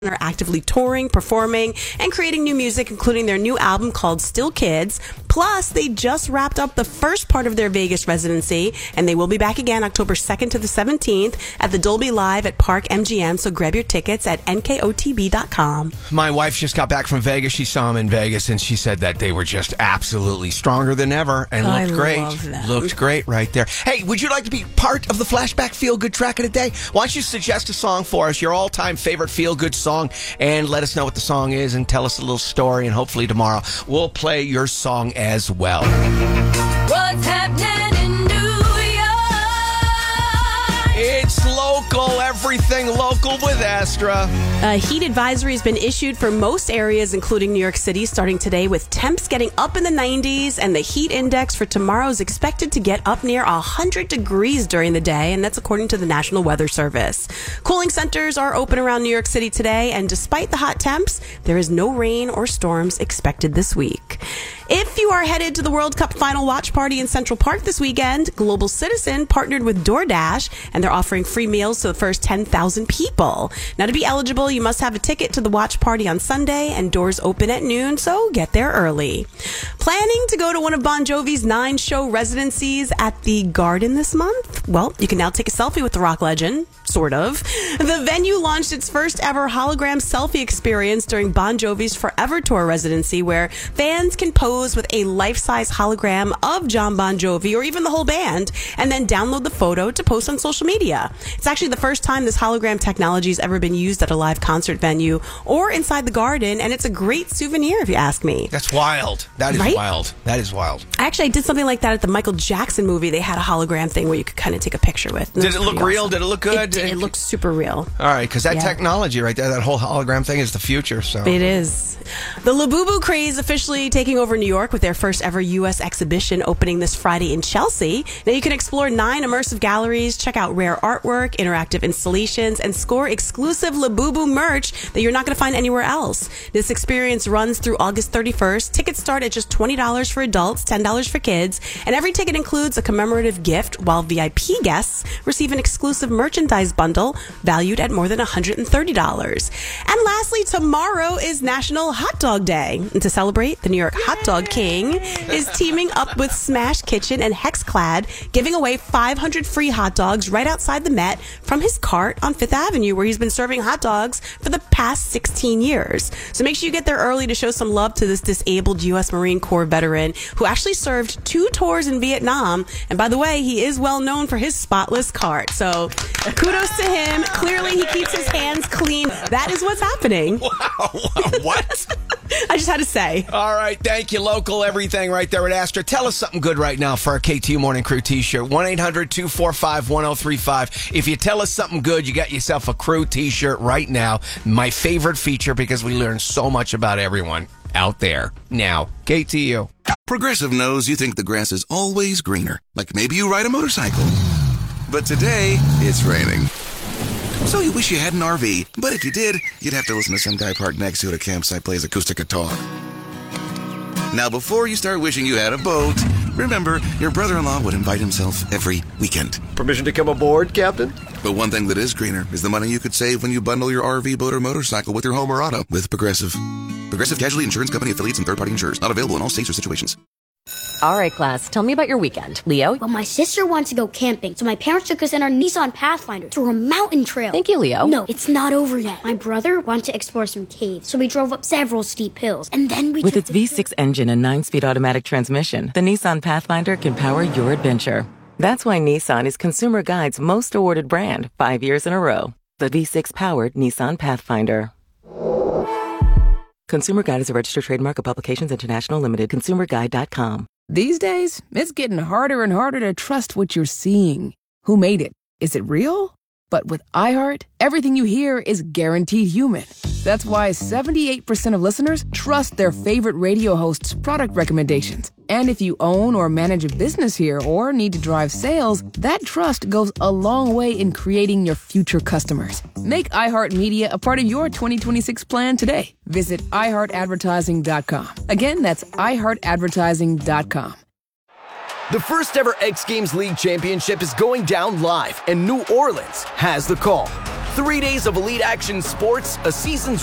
are actively touring, performing, and creating new music, including their new album called Still Kids. Plus, they just wrapped up the first part of their Vegas residency, and they will be back again October 2nd to the 17th at the Dolby Live at Park MGM, so grab your tickets at nkotb.com. My wife just got back from Vegas. She saw them in Vegas, and she said that they were just absolutely stronger than ever and looked great. Love them. Looked great right there. Hey, would you like to be part of the Flashback Feel Good track of the day? Why don't you suggest a song for us, your all-time favorite feel-good song, and let us know what the song is and tell us a little story, and hopefully tomorrow we'll play your song as well. What's happening in New York? It's local, everything local with Astra. A heat advisory has been issued for most areas, including New York City, starting today with temps getting up in the 90s, and the heat index for tomorrow is expected to get up near 100 degrees during the day, and that's according to the National Weather Service. Cooling centers are open around New York City today, and despite the hot temps, there is no rain or storms expected this week. If you are headed to the World Cup final watch party in Central Park this weekend, Global Citizen partnered with DoorDash, and they're offering free meals to the first 10,000 people. Now, to be eligible, you must have a ticket to the watch party on Sunday, and doors open at noon, so get there early. Planning to go to one of Bon Jovi's 9 show residencies at the Garden this month? Well, you can now take a selfie with the rock legend. Sort of. The venue launched its first ever hologram selfie experience during Bon Jovi's Forever Tour residency, where fans can pose with a life-size hologram of John Bon Jovi or even the whole band, and then download the photo to post on social media. It's actually the first time this hologram technology has ever been used at a live concert venue or inside the Garden, and it's a great souvenir if you ask me. That's wild. That is Right? wild. That is wild. Actually, I did something like that at the Michael Jackson movie. They had a hologram thing where you could kind of take a picture with. Did it look real? Did it look good? It looks super real. All right, because that Yeah. technology right there, that whole hologram thing is the future. So It is. The Labubu craze officially taking over New York with their first ever U.S. exhibition opening this Friday in Chelsea. Now you can explore 9 immersive galleries, check out rare artwork, interactive installations, and score exclusive Labubu merch that you're not going to find anywhere else. This experience runs through August 31st. Tickets start at just $20 for adults, $10 for kids, and every ticket includes a commemorative gift, while VIP guests receive an exclusive merchandise bundle valued at more than $130. And lastly, tomorrow is National Hot Dog Day. And to celebrate, the New York Hot Dog King is teaming up with Smash Kitchen and Hexclad, giving away 500 free hot dogs right outside the Met from his cart on Fifth Avenue, where he's been serving hot dogs for the past 16 years. So make sure you get there early to show some love to this disabled U.S. Marine Corps veteran who actually served 2 tours in Vietnam. And by the way, he is well known for his spotless cart. So kudos to him. Clearly, he keeps his hands clean. That is what's happening. Wow. What? I just had to say. All right, thank you, local everything right there at Astra. Tell us something good right now for our KTU Morning Crew t-shirt. 1-800-245-1035. If you tell us something good, you got yourself a Crew t-shirt right now. My favorite feature, because we learn so much about everyone out there. Now, KTU. Progressive knows you think the grass is always greener. Like maybe you ride a motorcycle. But today, it's raining. So you wish you had an RV, but if you did, you'd have to listen to some guy parked next to it at a campsite plays acoustic guitar. Now, before you start wishing you had a boat, remember, your brother-in-law would invite himself every weekend. Permission to come aboard, Captain? But one thing that is greener is the money you could save when you bundle your RV, boat, or motorcycle with your home or auto with Progressive. Progressive Casualty Insurance Company affiliates and third-party insurers. Not available in all states or situations. All right, class, tell me about your weekend. Leo? Well, my sister wants to go camping, so my parents took us in our Nissan Pathfinder through a mountain trail. Thank you, Leo. No, it's not over yet. My brother wanted to explore some caves, so we drove up several steep hills, and then we With took its V6 engine and 9-speed automatic transmission, the Nissan Pathfinder can power your adventure. That's why Nissan is Consumer Guide's most awarded brand 5 years in a row. The V6-powered Nissan Pathfinder. Consumer Guide is a registered trademark of Publications International Limited. ConsumerGuide.com. These days, it's getting harder and harder to trust what you're seeing. Who made it? Is it real? But with iHeart, everything you hear is guaranteed human. That's why 78% of listeners trust their favorite radio host's product recommendations. And if you own or manage a business here or need to drive sales, that trust goes a long way in creating your future customers. Make iHeartMedia a part of your 2026 plan today. Visit iHeartAdvertising.com. Again, that's iHeartAdvertising.com. The first ever X Games League Championship is going down live, and New Orleans has the call. 3 days of elite action sports, a season's